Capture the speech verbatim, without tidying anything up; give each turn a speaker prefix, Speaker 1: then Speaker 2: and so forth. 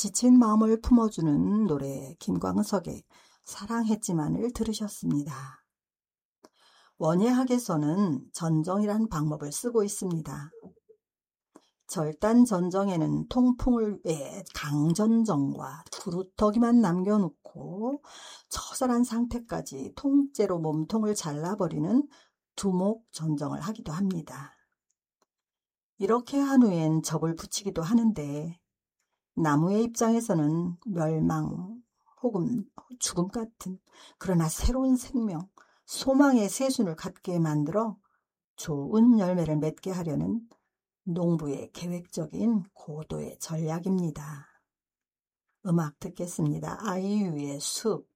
Speaker 1: 지친 마음을 품어주는 노래 김광석의 사랑했지만을 들으셨습니다. 원예학에서는 전정이란 방법을 쓰고 있습니다. 절단 전정에는 통풍을 위해 강전정과 구루터기만 남겨놓고 처절한 상태까지 통째로 몸통을 잘라버리는 두목 전정을 하기도 합니다. 이렇게 한 후엔 접을 붙이기도 하는데 나무의 입장에서는 멸망 혹은 죽음 같은 그러나 새로운 생명, 소망의 새순을 갖게 만들어 좋은 열매를 맺게 하려는 농부의 계획적인 고도의 전략입니다. 음악 듣겠습니다. 아이유의 숲.